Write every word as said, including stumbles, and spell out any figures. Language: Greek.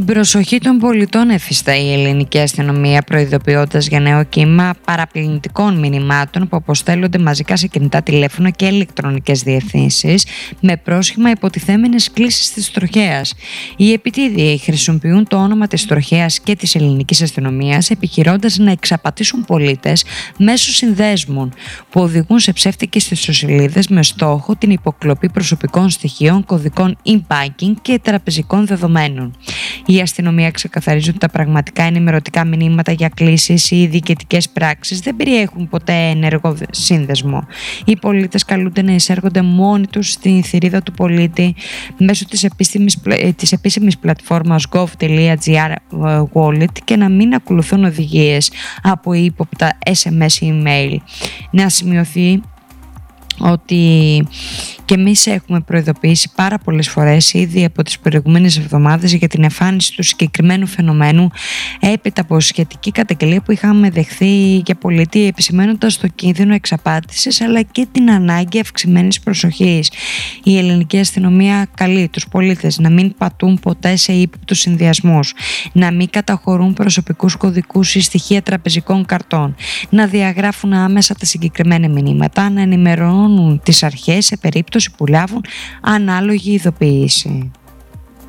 προσοχή των πολιτών εφιστά η ελληνική αστυνομία, προειδοποιώντας για νέο κύμα παραπληνητικών μηνυμάτων που αποστέλλονται μαζικά σε κινητά τηλέφωνα και ηλεκτρονικές διευθύνσεις με πρόσχημα υποτιθέμενες κλήσεις της τροχέας. Οι επιτίδιοι χρησιμοποιούν το όνομα της τροχέας και της ελληνικής αστυνομίας, επιχειρώντας να εξαπατήσουν πολίτες μέσω συνδέσμων που οδηγούν σε ψεύτικες ιστοσελίδες με στόχο την υποκλοπή προσωπικών στοιχείων, κωδικών e-banking και τραπεζικών δεδομένων. Η αστυνομία ξεκαθαρίζει ότι τα πραγματικά ενημερωτικά μηνύματα για κλήσεις ή διοικητικές πράξεις δεν περιέχουν ποτέ ενεργό σύνδεσμο. Οι πολίτες καλούνται να εισέρχονται μόνοι τους στην θηρίδα του πολίτη μέσω της επίσημης, της επίσημης πλατφόρμας gov.gr wallet και να μην ακολουθούν οδηγίες από ύποπτα ες εμ ες ή email. Να σημειωθεί ότι και εμείς έχουμε προειδοποιήσει πάρα πολλές φορές ήδη από τις προηγούμενες εβδομάδες για την εμφάνιση του συγκεκριμένου φαινομένου έπειτα από σχετική καταγγελία που είχαμε δεχθεί για πολίτη, επισημαίνοντας το κίνδυνο εξαπάτησης αλλά και την ανάγκη αυξημένης προσοχής. Η ελληνική αστυνομία καλεί τους πολίτες να μην πατούν ποτέ σε ύποπτους συνδυασμούς, να μην καταχωρούν προσωπικούς κωδικούς ή στοιχεία τραπεζικών καρτών, να διαγράφουν άμεσα τα συγκεκριμένα μηνύματα, να ενημερώνουν τις αρχές σε περίπτωση που λάβουν ανάλογη ειδοποίηση.